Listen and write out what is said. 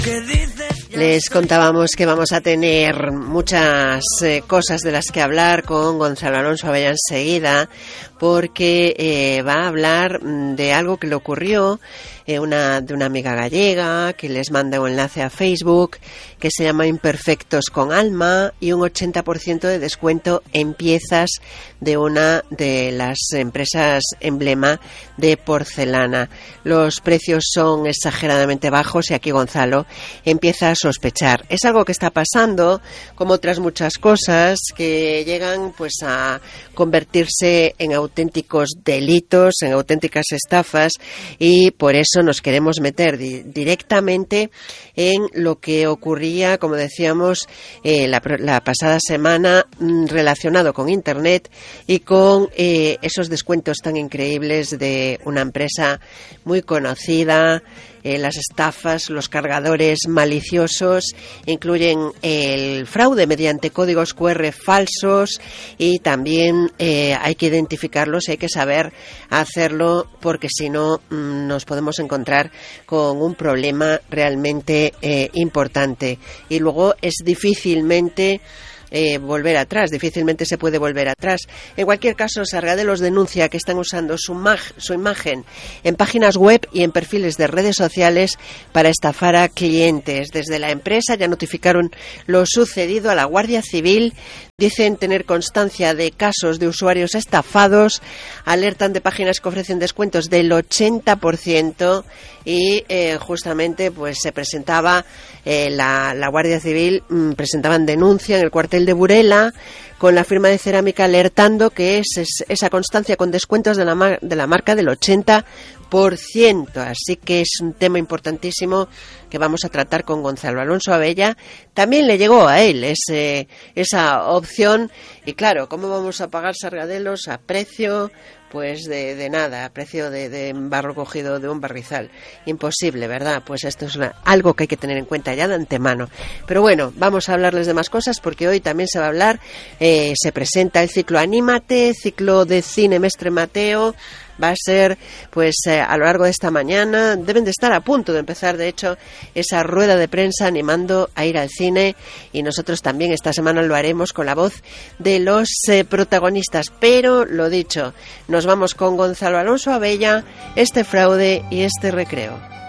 Les contábamos que vamos a tener muchas cosas de las que hablar con Gonzalo Alonso Abella enseguida, porque va a hablar de algo que le ocurrió de una amiga gallega, que les manda un enlace a Facebook, que se llama Imperfectos con Alma, y un 80% de descuento en piezas de una de las empresas emblema de porcelana. Los precios son exageradamente bajos y aquí Gonzalo empieza a sospechar. Es algo que está pasando, como otras muchas cosas, que llegan pues a convertirse en auténticos delitos, en auténticas estafas, y por eso nos queremos meter directamente en lo que ocurría, como decíamos, la pasada semana, relacionado con Internet y con esos descuentos tan increíbles de una empresa muy conocida. Las estafas, los cargadores maliciosos incluyen el fraude mediante códigos QR falsos, y también hay que identificarlos y hay que saber hacerlo, porque si no nos podemos encontrar con un problema realmente importante, y luego es difícilmente difícilmente se puede volver atrás. En cualquier caso, Sargadelos denuncia que están usando su imagen en páginas web y en perfiles de redes sociales para estafar a clientes. Desde la empresa ya notificaron lo sucedido a la Guardia Civil. Dicen tener constancia de casos de usuarios estafados, alertan de páginas que ofrecen descuentos del 80%, y justamente pues se presentaba la Guardia Civil, presentaban denuncia en el cuartel de Burela con la firma de cerámica alertando que es esa constancia con descuentos de la marca del 80%. Así que es un tema importantísimo que vamos a tratar con Gonzalo Alonso Abella. También le llegó a él esa opción, y claro, ¿cómo vamos a pagar Sargadelos a precio? Pues de nada, a precio de barro cogido de un barrizal. Imposible, ¿verdad? Pues esto es algo que hay que tener en cuenta ya de antemano. Pero bueno, vamos a hablarles de más cosas, porque hoy también se va a hablar, se presenta el ciclo Anímate, ciclo de cine Mestre Mateo. Va a ser pues a lo largo de esta mañana. Deben de estar a punto de empezar, de hecho, esa rueda de prensa animando a ir al cine, y nosotros también esta semana lo haremos con la voz de los protagonistas. Pero lo dicho, nos vamos con Gonzalo Alonso Abella, este fraude y este recreo.